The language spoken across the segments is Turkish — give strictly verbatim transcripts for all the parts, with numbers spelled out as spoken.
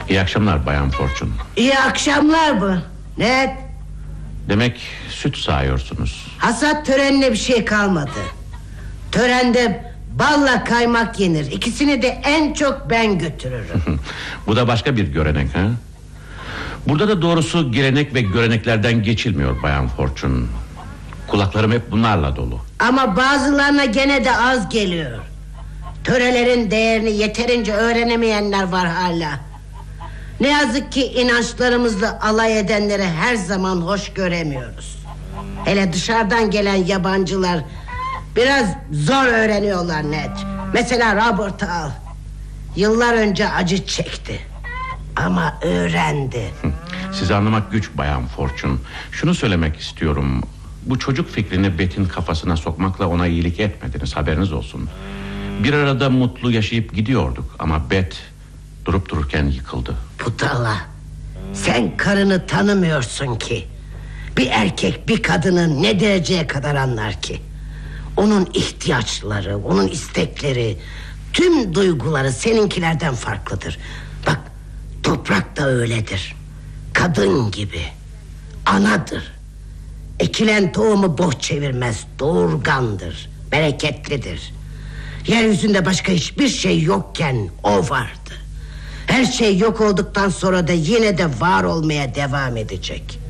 İyi akşamlar Bayan Fortune. İyi akşamlar mı? Ne? Demek süt sağıyorsunuz. Hasat törenine bir şey kalmadı. Törende balla kaymak yenir. İkisini de en çok ben götürürüm. Bu da başka bir görenek ha? Burada da doğrusu gelenek ve göreneklerden geçilmiyor Bayan Fortune. Kulaklarım hep bunlarla dolu. Ama bazılarına gene de az geliyor. Törelerin değerini yeterince öğrenemeyenler var hala. Ne yazık ki inançlarımızla alay edenleri her zaman hoş göremiyoruz. Hele dışarıdan gelen yabancılar biraz zor öğreniyorlar Ned. Mesela Robert'ı al. Yıllar önce acı çekti ama öğrendi. Sizi anlamak güç Bayan Fortune. Şunu söylemek istiyorum. Bu çocuk fikrini Beth'in kafasına sokmakla ona iyilik etmediniz, haberiniz olsun. Bir arada mutlu yaşayıp gidiyorduk ama Beth durup dururken yıkıldı. Budala, sen karını tanımıyorsun ki. Bir erkek bir kadını ne dereceye kadar anlar ki? Onun ihtiyaçları, onun istekleri, tüm duyguları seninkilerden farklıdır. Bak, toprak da öyledir. Kadın gibi, anadır. Ekilen tohumu boş çevirmez, doğurgandır, bereketlidir. Yeryüzünde başka hiçbir şey yokken o vardı. Her şey yok olduktan sonra da yine de var olmaya devam edecek.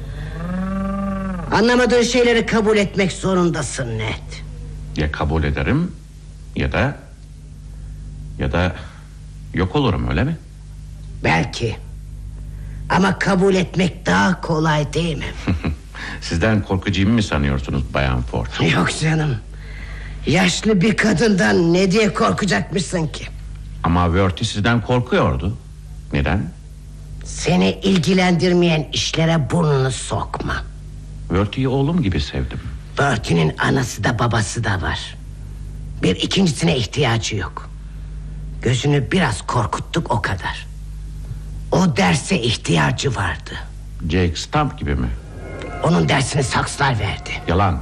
Anlamadığın şeyleri kabul etmek zorundasın Ned. Ya kabul ederim ya da ya da yok olurum, öyle mi? Belki. Ama kabul etmek daha kolay değil mi? Sizden korkacağımı mı sanıyorsunuz Bayan Fortune? Yok canım. Yaşlı bir kadından ne diye korkacakmışsın ki? Ama Verty sizden korkuyordu. Neden? Seni ilgilendirmeyen işlere burnunu sokma. Verty'yi oğlum gibi sevdim. Bertie'nin anası da babası da var. Bir ikincisine ihtiyacı yok. Gözünü biraz korkuttuk, o kadar. O derse ihtiyacı vardı. Jake Stump gibi mi? Onun dersini Sox'lar verdi. Yalan.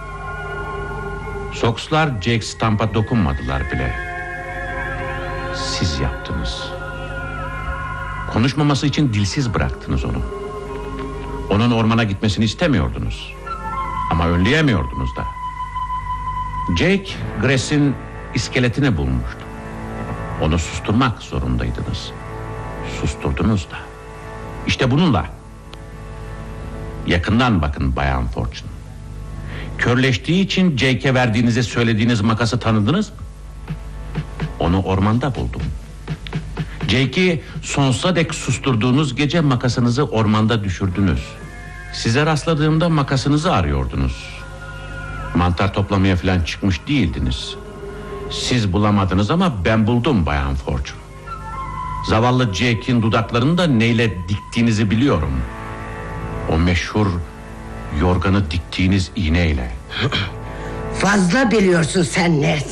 Sox'lar Jake Stump'a dokunmadılar bile. Siz yaptınız. Konuşmaması için dilsiz bıraktınız onu. Onun ormana gitmesini istemiyordunuz. Ama önleyemiyordunuz da. Jake, Grace'in iskeletini bulmuştu. Onu susturmak zorundaydınız. Susturdunuz da. İşte bununla. Yakından bakın Bayan Fortune. Körleştiği için Jake'e verdiğinize söylediğiniz makası tanıdınız mı? Onu ormanda buldum. Jake'i sonsuza dek susturduğunuz gece makasınızı ormanda düşürdünüz. Size rastladığımda makasınızı arıyordunuz. Mantar toplamaya falan çıkmış değildiniz. Siz bulamadınız ama ben buldum Bayan Fortune. Zavallı Jake'in dudaklarını da neyle diktiğinizi biliyorum. O meşhur yorganı diktiğiniz iğneyle. Fazla biliyorsun sen Ned.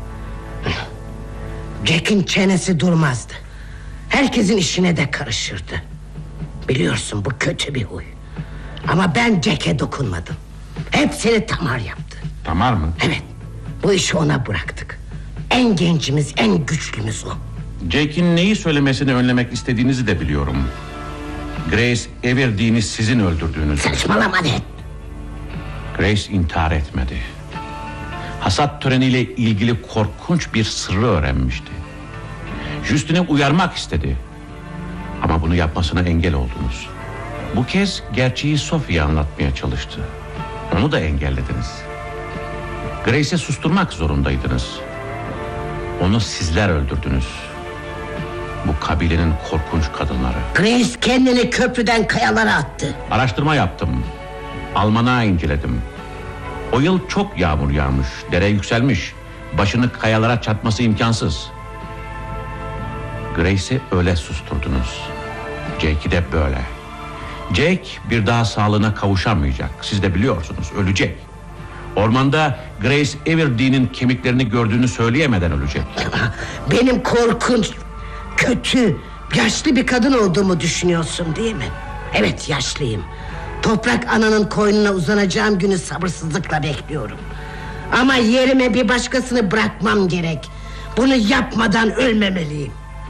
Jack'in çenesi durmazdı. Herkesin işine de karışırdı. Biliyorsun, bu kötü bir huy. Ama ben Jack'e dokunmadım. Hep seni Tamar yaptı. Tamar mı? Evet, bu işi ona bıraktık. En gencimiz, en güçlümüz o. Jake'in neyi söylemesini önlemek istediğinizi de biliyorum. Grace Everdean'i sizin öldürdüğünüzü. Saçmalama Ned. Grace intihar etmedi. Hasat töreniyle ilgili korkunç bir sırrı öğrenmişti. Justin'i uyarmak istedi. Ama bunu yapmasına engel oldunuz. Bu kez gerçeği Sophie'ye anlatmaya çalıştı. Onu da engellediniz. Grace'i susturmak zorundaydınız. Onu sizler öldürdünüz. Bu kabilenin korkunç kadınları. Grace kendini köprüden kayalara attı. Araştırma yaptım. Almanağı inceledim. O yıl çok yağmur yağmış, dere yükselmiş. Başını kayalara çarpması imkansız. Grace'i öyle susturdunuz. Jake'i de böyle. Jake bir daha sağlığına kavuşamayacak. Siz de biliyorsunuz, ölecek. Ormanda Grace Everdean'in kemiklerini gördüğünü söyleyemeden ölecek. Benim korkunç, kötü, yaşlı bir kadın olduğumu düşünüyorsun değil mi? Evet, yaşlıyım. Toprak ananın koynuna uzanacağım günü sabırsızlıkla bekliyorum. Ama yerime bir başkasını bırakmam gerek. Bunu yapmadan ölmemeliyim.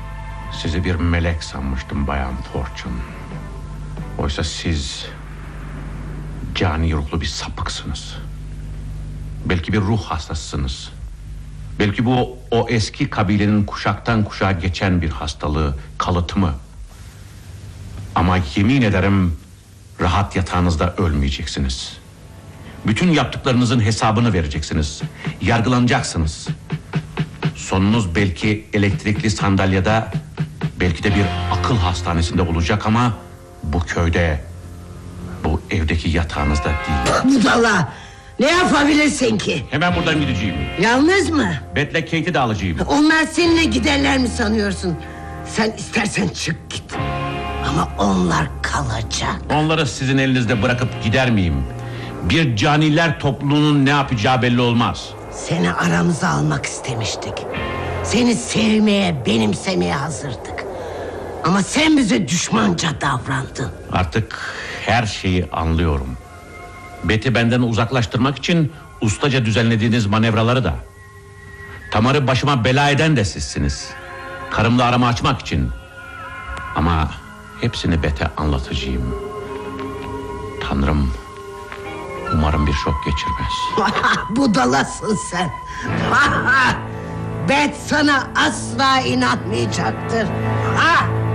Sizi bir melek sanmıştım Bayan Fortune. Oysa siz cani ruhlu bir sapıksınız. Belki bir ruh hastasısınız. Belki bu o eski kabilenin kuşaktan kuşağa geçen bir hastalığı, kalıtımı. Ama yemin ederim rahat yatağınızda ölmeyeceksiniz. Bütün yaptıklarınızın hesabını vereceksiniz. Yargılanacaksınız. Sonunuz belki elektrikli sandalyede, belki de bir akıl hastanesinde olacak ama bu köyde, bu evdeki yatağınızda değil. Budala, ne yapabilirsin ki? Hemen buradan gideceğim. Yalnız mı? Bet'le Kate'i de alacağım. Onlar seninle giderler mi sanıyorsun? Sen istersen çık git. Ama onlar kalacak. Onları sizin elinizde bırakıp gider miyim? Bir caniler topluluğunun ne yapacağı belli olmaz. Seni aramıza almak istemiştik. Seni sevmeye, benimsemeye hazırdık. Ama sen bize düşmanca davrandın. Artık her şeyi anlıyorum. Bet'i benden uzaklaştırmak için ustaca düzenlediğiniz manevraları da. Tamar'ı başıma bela eden de sizsiniz. Karımla aramı açmak için. Ama hepsini Bet'e anlatacağım. Tanrım, umarım bir şok geçirmez. Budalasın sen. Bet sana asla inanmayacaktır. Ha!